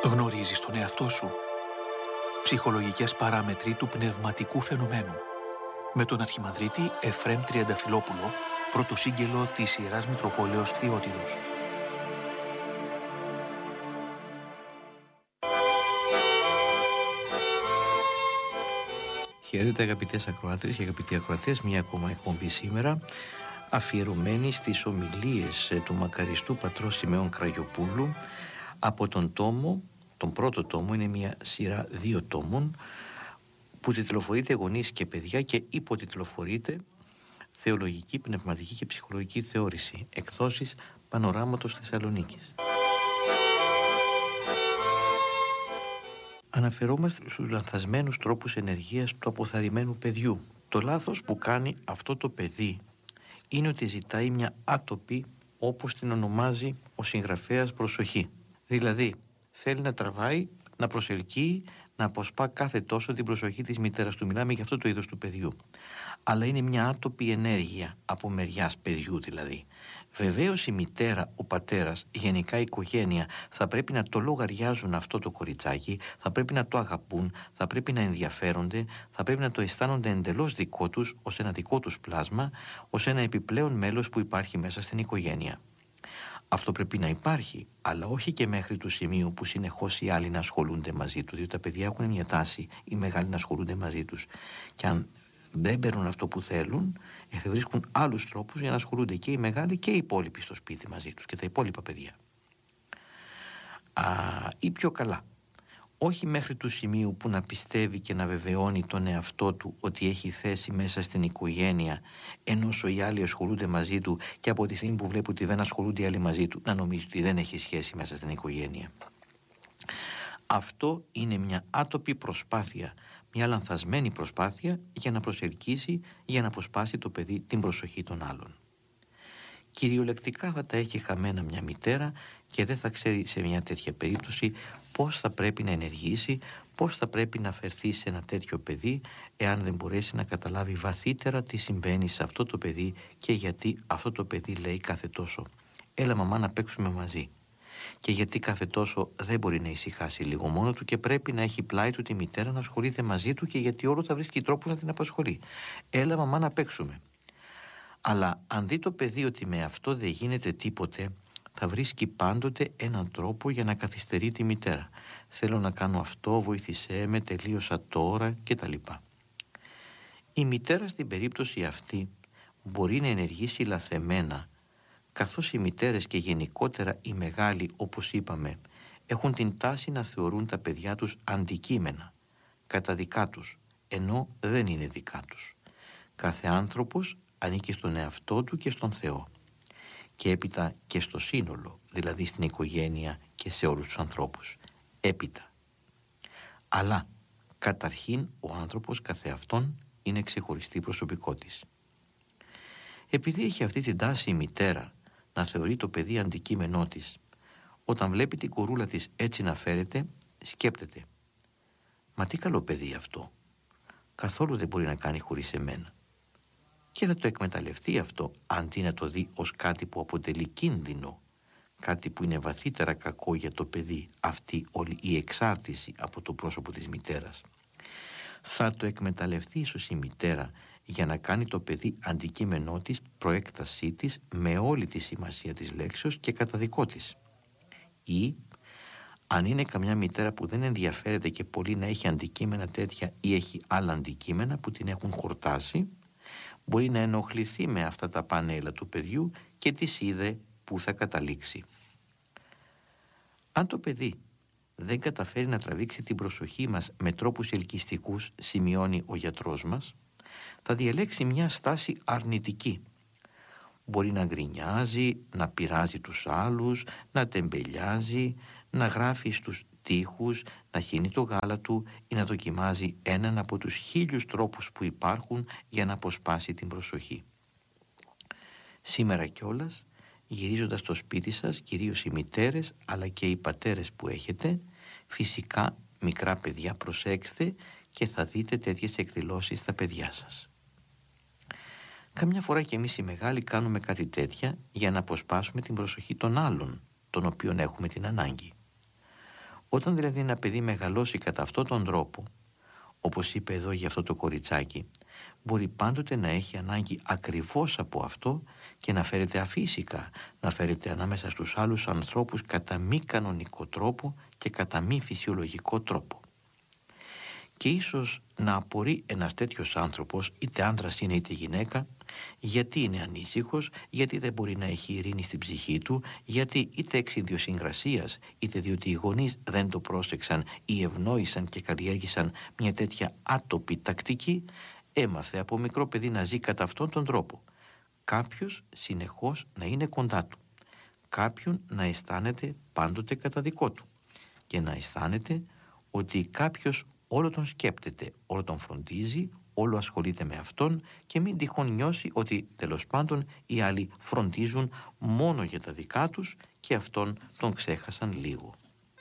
Γνωρίζεις τον εαυτό σου? Ψυχολογικές παράμετροι του πνευματικού φαινομένου. Με τον Αρχιμανδρίτη Εφραίμ Τριανταφυλόπουλο, πρωτοσύγγελο της Ιεράς Μητροπόλεως Φθιώτιδος. Χαίρετε αγαπητές ακροάτριες και αγαπητοί ακροατές, μια ακόμα εκπομπή σήμερα αφιερωμένη στις ομιλίες του μακαριστού πατρός Σημεών Κραγιοπούλου από τον πρώτο τόμο, είναι μια σειρά 2 τόμων που τιτλοφορείται «Γονείς και παιδιά» και υποτιτλοφορείται «Θεολογική, πνευματική και ψυχολογική θεώρηση», εκδόσεις Πανοράματος Θεσσαλονίκης. Αναφερόμαστε στους λανθασμένους τρόπους ενεργείας του αποθαρρυμένου παιδιού. Το λάθος που κάνει αυτό το παιδί είναι ότι ζητάει μια άτοπη, όπως την ονομάζει ο συγγραφέας, προσοχή. Δηλαδή θέλει να τραβάει, να προσελκύει, να αποσπά κάθε τόσο την προσοχή της μητέρας του. Μιλάμε για αυτό το είδος του παιδιού. Αλλά είναι μια άτοπη ενέργεια από μεριάς παιδιού δηλαδή. Βεβαίως η μητέρα, ο πατέρας, γενικά η οικογένεια θα πρέπει να το λογαριάζουν αυτό το κοριτσάκι, θα πρέπει να το αγαπούν, θα πρέπει να ενδιαφέρονται, θα πρέπει να το αισθάνονται εντελώς δικό τους, ως ένα δικό τους πλάσμα, ως ένα επιπλέον μέλος που υπάρχει μέσα στην οικογένεια. Αυτό πρέπει να υπάρχει, αλλά όχι και μέχρι του σημείου που συνεχώς οι άλλοι να ασχολούνται μαζί του, διότι τα παιδιά έχουν μια τάση, οι μεγάλοι να ασχολούνται μαζί τους. Και αν δεν παίρνουν αυτό που θέλουν, εφευρίσκουν άλλους τρόπους για να ασχολούνται και οι μεγάλοι και οι υπόλοιποι στο σπίτι μαζί τους και τα υπόλοιπα παιδιά. Ή πιο καλά, όχι μέχρι του σημείου που να πιστεύει και να βεβαιώνει τον εαυτό του ότι έχει θέση μέσα στην οικογένεια, ενώ οι άλλοι ασχολούνται μαζί του, και από τη στιγμή που βλέπει ότι δεν ασχολούνται οι άλλοι μαζί του να νομίζει ότι δεν έχει σχέση μέσα στην οικογένεια. Αυτό είναι μια άτοπη προσπάθεια, μια λανθασμένη προσπάθεια για να προσελκύσει, για να αποσπάσει το παιδί την προσοχή των άλλων. Κυριολεκτικά θα τα έχει χαμένα μια μητέρα και δεν θα ξέρει σε μια τέτοια περίπτωση πώς θα πρέπει να ενεργήσει, πώς θα πρέπει να φερθεί σε ένα τέτοιο παιδί, εάν δεν μπορέσει να καταλάβει βαθύτερα τι συμβαίνει σε αυτό το παιδί και γιατί αυτό το παιδί λέει κάθε τόσο «Έλα μαμά να παίξουμε μαζί». Και γιατί κάθε τόσο δεν μπορεί να ησυχάσει λίγο μόνο του και πρέπει να έχει πλάι του τη μητέρα να ασχολείται μαζί του, και γιατί όλο θα βρίσκει τρόπους να την απασχολεί. «Έλα μαμά να παίξουμε». Αλλά αν δει το παιδί ότι με αυτό δεν γίνεται τίποτε, θα βρίσκει πάντοτε έναν τρόπο για να καθυστερεί τη μητέρα. «Θέλω να κάνω αυτό, βοήθησέ με, τελείωσα τώρα» κτλ. Η μητέρα στην περίπτωση αυτή μπορεί να ενεργήσει λαθεμένα, καθώς οι μητέρες και γενικότερα οι μεγάλοι, όπως είπαμε, έχουν την τάση να θεωρούν τα παιδιά τους αντικείμενα, κατά δικά τους, ενώ δεν είναι δικά τους. Κάθε άνθρωπος ανήκει στον εαυτό του και στον Θεό, και έπειτα και στο σύνολο, δηλαδή στην οικογένεια και σε όλους τους ανθρώπους. Έπειτα. Αλλά καταρχήν ο άνθρωπος καθεαυτόν είναι ξεχωριστή προσωπικότης. Επειδή έχει αυτή την τάση η μητέρα να θεωρεί το παιδί αντικείμενό της, όταν βλέπει την κορούλα της έτσι να φέρεται, σκέπτεται «Μα τι καλό παιδί αυτό, καθόλου δεν μπορεί να κάνει χωρίς εμένα». Και θα το εκμεταλλευτεί αυτό, αντί να το δει ως κάτι που αποτελεί κίνδυνο, κάτι που είναι βαθύτερα κακό για το παιδί, αυτή όλη η εξάρτηση από το πρόσωπο της μητέρας. Θα το εκμεταλλευτεί ίσως η μητέρα για να κάνει το παιδί αντικείμενό της, προέκτασή της, με όλη τη σημασία της λέξεως και κατά δικό της. Ή αν είναι καμιά μητέρα που δεν ενδιαφέρεται και πολύ να έχει αντικείμενα τέτοια ή έχει άλλα αντικείμενα που την έχουν χορτάσει, μπορεί να ενοχληθεί με αυτά τα πανέλα του παιδιού και της είδε που θα καταλήξει. Αν το παιδί δεν καταφέρει να τραβήξει την προσοχή μας με τρόπους ελκυστικούς, σημειώνει ο γιατρός μας, θα διαλέξει μια στάση αρνητική. Μπορεί να γκρινιάζει, να πειράζει τους άλλους, να τεμπελιάζει, να γράφει στους τοίχους, να χύνει το γάλα του ή να δοκιμάζει έναν από τους 1000 τρόπους που υπάρχουν για να αποσπάσει την προσοχή. Σήμερα κιόλας, γυρίζοντας στο σπίτι σας, κυρίως οι μητέρες αλλά και οι πατέρες που έχετε, φυσικά μικρά παιδιά, προσέξτε και θα δείτε τέτοιες εκδηλώσεις στα παιδιά σας. Καμιά φορά και εμείς οι μεγάλοι κάνουμε κάτι τέτοια για να αποσπάσουμε την προσοχή των άλλων, των οποίων έχουμε την ανάγκη. Όταν δηλαδή ένα παιδί μεγαλώσει κατά αυτόν τον τρόπο, όπως είπε εδώ για αυτό το κοριτσάκι, μπορεί πάντοτε να έχει ανάγκη ακριβώς από αυτό και να φέρεται αφύσικα, να φέρεται ανάμεσα στους άλλους ανθρώπους κατά μη κανονικό τρόπο και κατά μη φυσιολογικό τρόπο. Και ίσως να απορεί ένας τέτοιος άνθρωπος, είτε άντρας είναι είτε γυναίκα, γιατί είναι ανήσυχος, γιατί δεν μπορεί να έχει ειρήνη στην ψυχή του, γιατί είτε εξ ιδιοσυγκρασίας, είτε διότι οι γονείς δεν το πρόσεξαν ή ευνόησαν και καλλιέργησαν μια τέτοια άτοπη τακτική, έμαθε από μικρό παιδί να ζει κατά αυτόν τον τρόπο. Κάποιος συνεχώς να είναι κοντά του, κάποιον να αισθάνεται πάντοτε κατά δικό του και να αισθάνεται ότι κάποιος όλο τον σκέπτεται, όλο τον φροντίζει, όλο ασχολείται με αυτόν και μην τυχόν νιώσει ότι τέλος πάντων οι άλλοι φροντίζουν μόνο για τα δικά τους και αυτόν τον ξέχασαν λίγο.